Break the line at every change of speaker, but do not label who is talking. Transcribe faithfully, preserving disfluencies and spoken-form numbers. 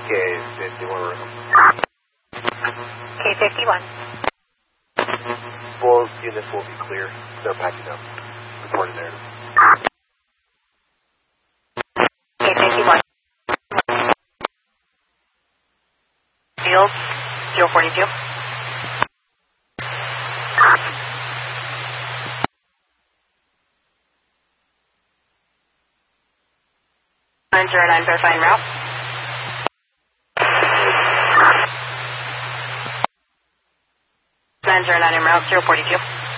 K fifty-one.
K fifty-one.
Both units will be clear. They're packing up. Reporting there.
K fifty-one. Field, zero forty-two. nine zero nine, verifying route. nine zero nine en route, zero forty-two.